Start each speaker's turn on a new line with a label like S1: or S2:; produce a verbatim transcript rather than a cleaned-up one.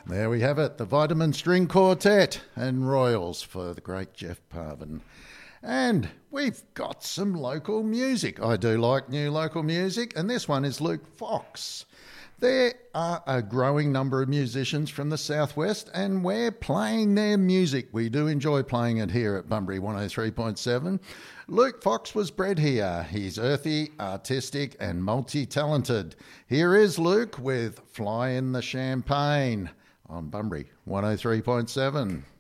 S1: There we have it, the Vitamin String Quartet and Royals for the great Jeff Parvin. And we've got some local music. I do like new local music, and this one is Luke Fox. There are a growing number of musicians from the southwest, and we're playing their music. We do enjoy playing it here at Bunbury one oh three point seven. Luke Fox was bred here. He's earthy, artistic, and multi-talented. Here is Luke with Fly in the Champagne on Bunbury one oh three point seven.